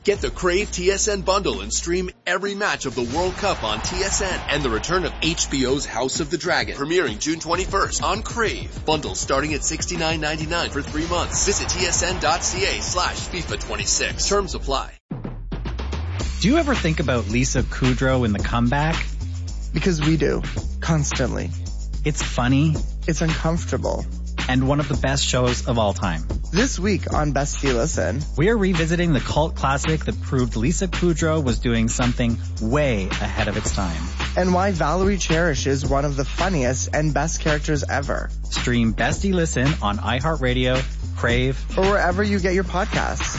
Get the Crave TSN bundle and stream every match of the World Cup on TSN and the return of HBO's House of the Dragon, premiering June 21st on Crave. Bundles starting at $69.99 for 3 months. Visit tsn.ca/FIFA26. Terms apply. Do you ever think about Lisa Kudrow in The Comeback? Because we do. Constantly. It's funny. It's uncomfortable. And one of the best shows of all time. This week on Bestie Listen, we are revisiting the cult classic that proved Lisa Kudrow was doing something way ahead of its time. And why Valerie Cherish is one of the funniest and best characters ever. Stream Bestie Listen on iHeartRadio, Crave, or wherever you get your podcasts.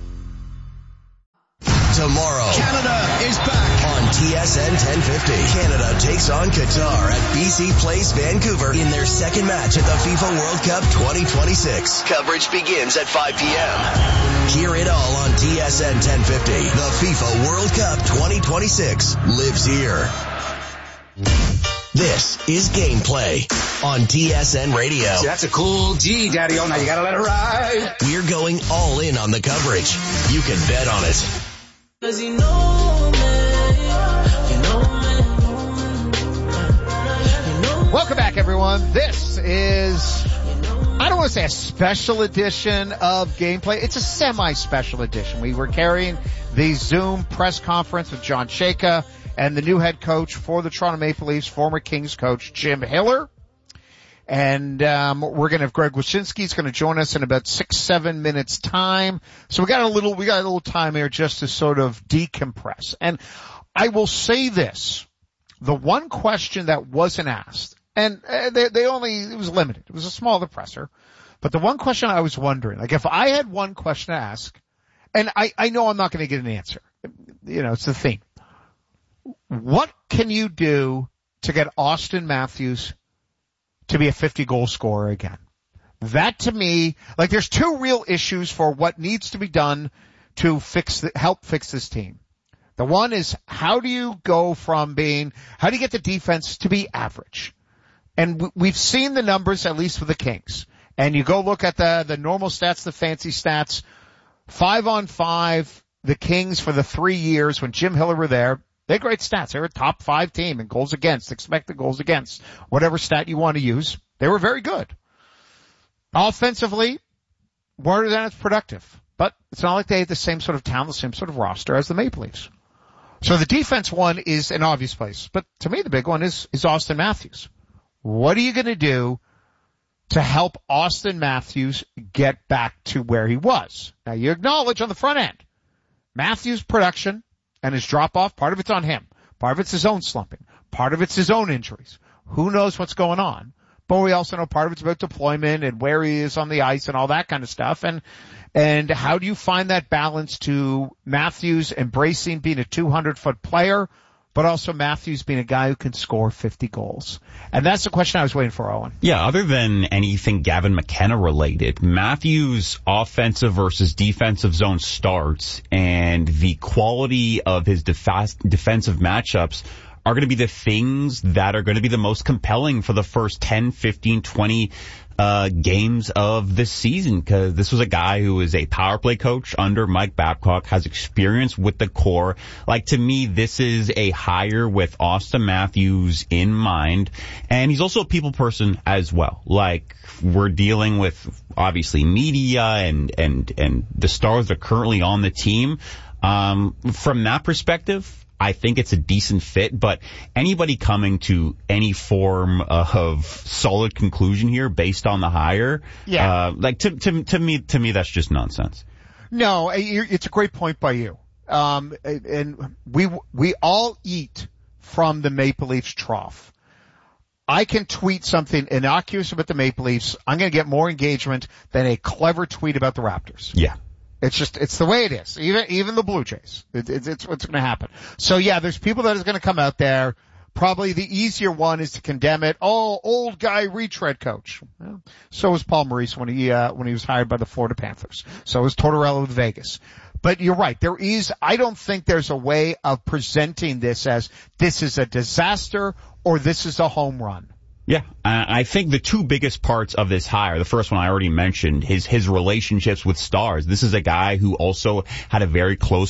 Tomorrow, Canada is back on TSN 1050. Canada takes on Qatar at BC Place, Vancouver in their second match at the FIFA World Cup 2026. Coverage begins at 5 p.m. Hear it all on TSN 1050. The FIFA World Cup 2026 lives here. This is Gameplay on TSN Radio. That's a cool G, Daddy-O. Now you gotta let it ride. We're going all in on the coverage. You can bet on it. Cause you know me. Welcome back, everyone. This is, I don't want to say a special edition of Gameplay. It's a semi-special edition. We were carrying the Zoom press conference with John Shaka and the new head coach for the Toronto Maple Leafs, former Kings coach Jim Hiller. And we're going to have Greg Wyshynski is going to join us in about 6-7 minutes time. So we got a little time here just to sort of decompress. And I will say this, the one question that wasn't asked, and it was limited. It was a smaller presser. But the one question I was wondering, like if I had one question to ask, and I know I'm not going to get an answer. You know, it's the theme. What can you do to get Austin Matthews to be a 50-goal scorer again? That to me, like there's two real issues for what needs to be done to help fix this team. The one is how do you get the defense to be average? And we've seen the numbers, at least with the Kings. And you go look at the normal stats, the fancy stats, 5-on-5, the Kings for the 3 years when Jim Hiller were there, they had great stats. They were a top 5 team in goals against, expected goals against, whatever stat you want to use. They were very good. Offensively, more than it's productive. But it's not like they had the same sort of talent, the same sort of roster as the Maple Leafs. So the defense one is an obvious place. But to me, the big one is Austin Matthews. What are you going to do to help Austin Matthews get back to where he was? Now, you acknowledge on the front end, Matthews' production and his drop-off, part of it's on him. Part of it's his own slumping. Part of it's his own injuries. Who knows what's going on? But we also know part of it's about deployment and where he is on the ice and all that kind of stuff. And how do you find that balance to Matthews embracing being a 200-foot player, but also Matthews being a guy who can score 50 goals? And that's the question I was waiting for, Owen. Yeah, other than anything Gavin McKenna related, Matthews' offensive versus defensive zone starts and the quality of his defensive matchups are going to be the things that are going to be the most compelling for the first 10, 15, 20 games of this season, because this was a guy who is a power play coach under Mike Babcock, has experience with the core. Like, to me, this is a hire with Austin Matthews in mind, and he's also a people person as well. Like, we're dealing with obviously media and the stars that are currently on the team. From that perspective, I think it's a decent fit, but anybody coming to any form of solid conclusion here based on the hire, to me, that's just nonsense. No, it's a great point by you. And we all eat from the Maple Leafs trough. I can tweet something innocuous about the Maple Leafs. I'm going to get more engagement than a clever tweet about the Raptors. Yeah. It's the way it is. Even the Blue Jays. It's what's going to happen. So yeah, there's people that is going to come out there. Probably the easier one is to condemn it. Oh, old guy retread coach. Well, so was Paul Maurice when he was hired by the Florida Panthers. So was Tortorella with Vegas. But you're right. I don't think there's a way of presenting this as this is a disaster or this is a home run. Yeah, I think the two biggest parts of this hire, the first one I already mentioned, his relationships with stars. This is a guy who also had a very close